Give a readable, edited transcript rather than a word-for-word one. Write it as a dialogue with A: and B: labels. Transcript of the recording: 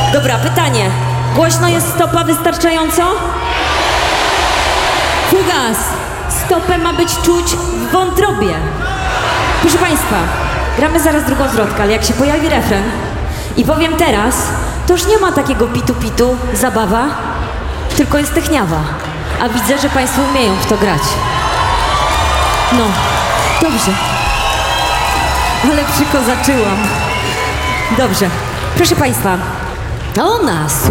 A: Dobra, pytanie. Głośno jest stopa wystarczająco? Fugas. Stopę ma być czuć w wątrobie. Proszę Państwa, gramy zaraz drugą zwrotkę, ale jak się pojawi refren i powiem teraz, to już nie ma takiego pitu-pitu, zabawa, tylko jest techniawa. A widzę, że Państwo umieją w to grać. No, dobrze. Ale przykozaczyłam. Dobrze. Proszę Państwa, o nas.